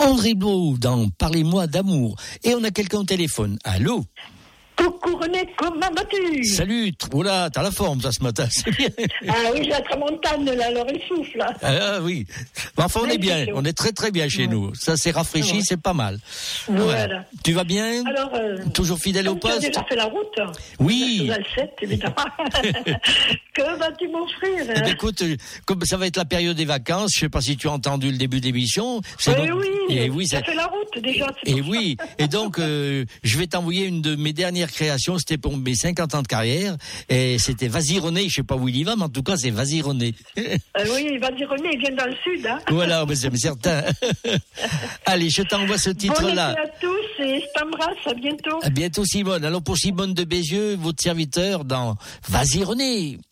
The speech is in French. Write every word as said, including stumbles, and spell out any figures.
André Beau dans Parlez-moi d'amour. Et on a quelqu'un au téléphone. Allô? Coucou René, comment vas-tu? Salut, oula, t'as la forme ça ce matin, c'est bien. Ah oui, j'ai la tramontane là, alors il souffle là. Ah oui, enfin on est bien, on est très très bien chez ouais. nous. Ça c'est rafraîchi, ouais. c'est pas mal. Voilà. voilà. Tu vas bien? Alors, euh, toujours fidèle au poste? Tu as déjà fait la route? Oui. sept, évidemment. Que vas-tu m'offrir? Eh bien, écoute, comme ça va être la période des vacances, je sais pas si tu as entendu le début d'émission. Oui, donc, oui, et oui, tu as fait la route déjà. Et oui, et donc euh, je vais t'envoyer une de mes dernières créations, c'était pour mes cinquante ans de carrière, et c'était Vas-y René, je sais pas où il y va, mais en tout cas c'est Vas-y René. Euh, oui, Vas-y René, il vient dans le sud, hein. Voilà, mais c'est certain. Allez, je t'envoie ce titre-là. Bonne été à tous et je t'embrasse, à bientôt. À bientôt Simone. Alors pour Simone de Bézieux, votre serviteur dans Vas-y René.